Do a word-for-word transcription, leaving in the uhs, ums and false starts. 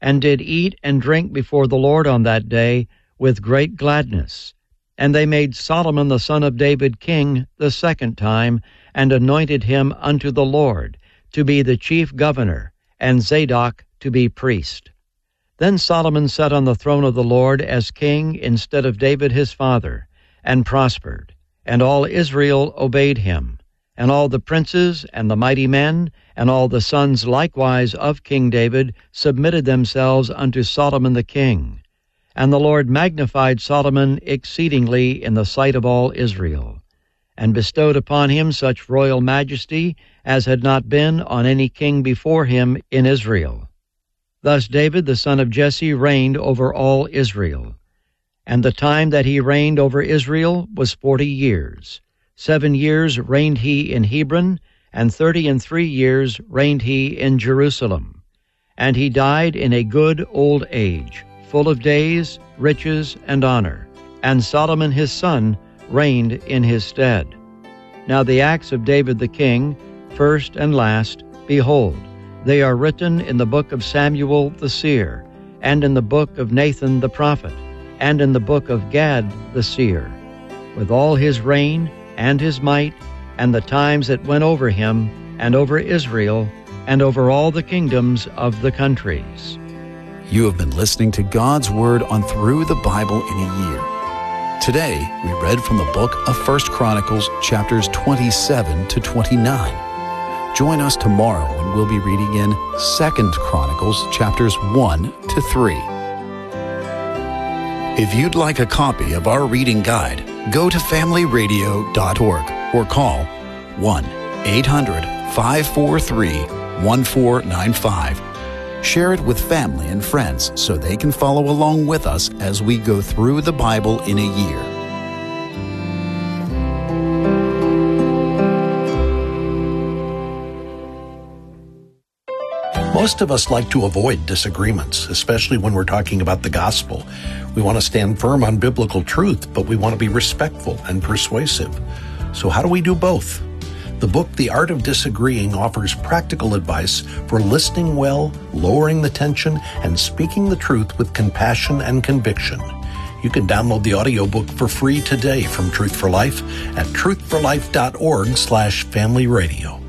and did eat and drink before the Lord on that day with great gladness. And they made Solomon the son of David king the second time, and anointed him unto the Lord to be the chief governor, and Zadok to be priest. Then Solomon sat on the throne of the Lord as king instead of David his father, and prospered, and all Israel obeyed him. And all the princes and the mighty men, and all the sons likewise of King David, submitted themselves unto Solomon the king. And the Lord magnified Solomon exceedingly in the sight of all Israel, and bestowed upon him such royal majesty as had not been on any king before him in Israel. Thus David the son of Jesse reigned over all Israel. And the time that he reigned over Israel was forty years. Seven years reigned he in Hebron, and thirty and three years reigned he in Jerusalem. And he died in a good old age, full of days, riches, and honor. And Solomon his son reigned in his stead. Now the acts of David the king, first and last, behold, they are written in the book of Samuel the seer, and in the book of Nathan the prophet, and in the book of Gad the seer, with all his reign and his might, and the times that went over him, and over Israel, and over all the kingdoms of the countries. You have been listening to God's Word on Through the Bible in a Year. Today, we read from the book of First Chronicles, chapters twenty-seven to twenty-nine. Join us tomorrow when we'll be reading in Second Chronicles, chapters one to three. If you'd like a copy of our reading guide, go to family radio dot org or call one eight hundred, five four three, one four nine five. Share it with family and friends so they can follow along with us as we go through the Bible in a year. Most of us like to avoid disagreements, especially when we're talking about the gospel. We want to stand firm on biblical truth, but we want to be respectful and persuasive. So how do we do both? The book, The Art of Disagreeing, offers practical advice for listening well, lowering the tension, and speaking the truth with compassion and conviction. You can download the audiobook for free today from Truth for Life at truth for life dot org slash family radio.